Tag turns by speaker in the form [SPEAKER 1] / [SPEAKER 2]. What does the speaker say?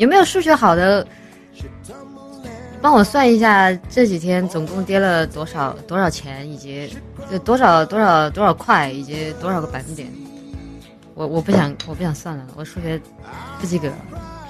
[SPEAKER 1] 有没有数学好的？帮我算一下这几天总共跌了多少钱，以及多少块，以及多少个百分点。我不想算了，我数学不及格。